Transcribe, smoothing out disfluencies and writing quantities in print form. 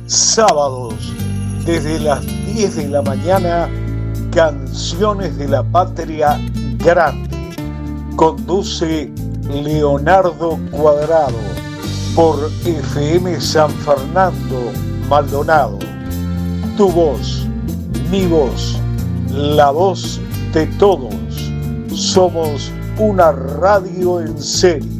Sábados, desde las 10 de la mañana, Canciones de la Patria Grande. Conduce Leonardo Cuadrado por FM San Fernando, Maldonado. Tu voz, mi voz, la voz de todos. Somos una radio en serio.